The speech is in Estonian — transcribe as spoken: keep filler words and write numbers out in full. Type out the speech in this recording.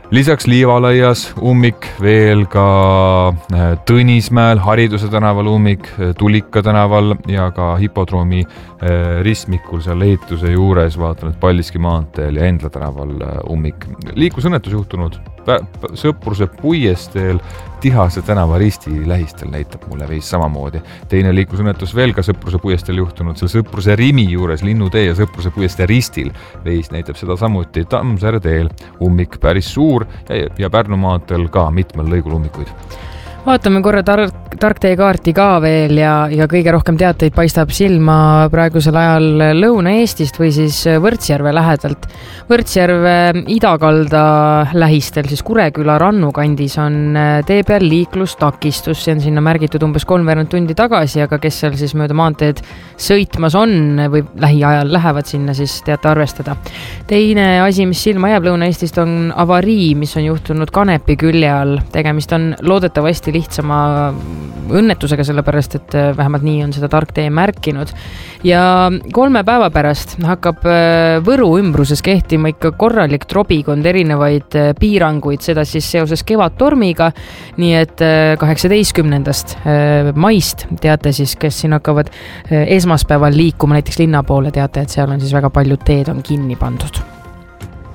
Lisaks Liivalaias ummik, veel ka Tõnismäel, Hariduse tänaval ummik, Tulika tänaval ja ka hipodroomi ristmikul seal ehituse juures, vaatan, et Paldiski maanteel ja Endla tänaval ummik. Liiklusõnnetus juhtunud Sõpruse puiesteel Tihase tänava risti lähistel, näitab mulle veis samamoodi. Teine liiklusõnnetus veel ka Sõpruse puiesteel juhtunud, seal Sõpruse Rimi juures, Linnutee ja Sõpruse puiestee ristil. Veis näitab seda samuti. Tammsaare teel ummik päris suur ja, ja Pärnu maanteel ka mitmel lõigul ummikuid. Vaatame korra tar- tarkteekaarti ka veel ja, ja kõige rohkem teateid paistab silma praegusel ajal Lõuna-Eestist või siis Võrtsjärve lähedalt. Võrtsjärve idakalda lähistel, siis Kureküla rannukandis on tee peal liiklustakistus. See on sinna märgitud umbes kolmveerand tundi tagasi, aga kes seal siis mööda maanteed sõitmas on või lähiajal lähevad sinna, siis teate arvestada. Teine asi, mis silma jääb Lõuna-Eestist on avarii, mis on juhtunud Kanepi külje all. Tegemist on loodetavasti lihtsama õnnetusega, sellepärast, et vähemalt nii on seda tarktee märkinud. Ja kolme päeva pärast hakkab Võru ümbruses kehtima ikka korralik trobikond erinevaid piiranguid, seda siis seoses kevadtormiga, nii et kaheksateistkümnendast maist teate siis, kes siin hakkavad esmaspäeval liikuma näiteks linna poole, teate, et seal on siis väga paljud teed on kinni pandud.